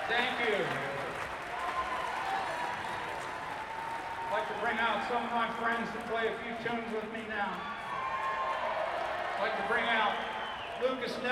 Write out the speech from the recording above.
Thank you. I'd like to bring out some of my friends to play a few tunes with me now. I'd like to bring out Lucas